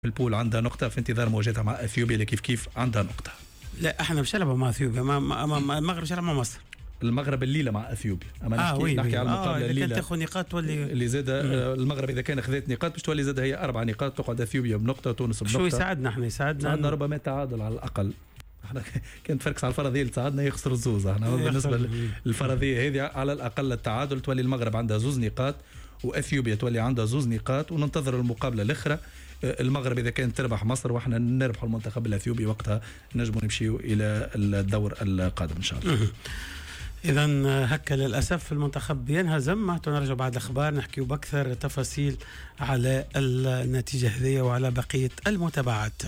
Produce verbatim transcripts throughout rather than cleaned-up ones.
البول عندها نقطة في انتظار مواجهتها مع اثيوبيا اللي كيف كيف عندها نقطة. لا احنا مش نلعبوا مع اثيوبيا، ما ما المغرب مش مع مصر. المغرب الليلة مع اثيوبيا، اما آه نحكي, وي نحكي وي. على المقابلة آه الليلة اللي تاخذ نقاط تولي اللي زاد المغرب اذا كان اخذت نقاط باش تولي زاد هي اربع نقاط، تقعد اثيوبيا بنقطة تونس بنقطة. شو يساعدنا احنا يساعدنا عندنا ربما تعادل على الاقل. احنا كانت فركس على الفرضيه اللي تصعدنا يخسر الزوز، احنا بالنسبه للفرضيه هذه على الاقل التعادل، تولي المغرب عندها زوز نقاط واثيوبيا تولي عندها زوز نقاط، وننتظر المقابله الاخرى. المغرب اذا كانت تربح مصر واحنا نربح المنتخب الاثيوبي، وقتها نجموا نمشيوا الى الدور القادم ان شاء الله. اذا هكا للاسف المنتخب ينهزم. ما نرجع بعد الاخبار نحكيوا باكثر تفاصيل على النتيجه هذه وعلى بقيه المتابعات.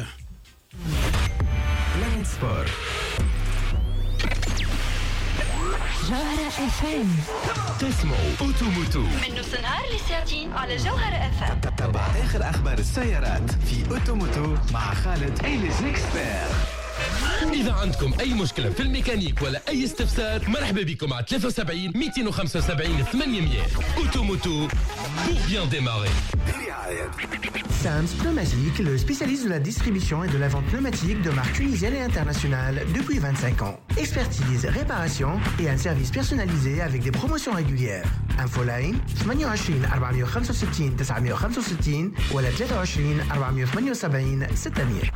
بلانيت سبور جوهرة اف ام، تسمعوا اوتوموتو من نص النهار لساعتين على جوهرة اف ام. تتبع اخر اخبار السيارات في اوتوموتو مع خالد إليز إكسبير. إذا عندكم أي مشكلة في الميكانيك ولا أي استفسار، مرحبا بكم على ثلاثة وسبعين مئتين وخمسة وسبعين ثمانمئة. Automoto pour bien démarrer. Sams Pneumatique, le spécialiste de la distribution et de la vente pneumatique de marques tunisiennes et internationales depuis vingt-cinq ans. Expertise, réparation et un service personnalisé avec des promotions régulières. Infoline ثمانية وعشرين أربعمئة وخمسة وستين تسعمئة وخمسة وستين ولا ثلاثة وعشرين أربعمئة وثمانية وسبعين ستمئة.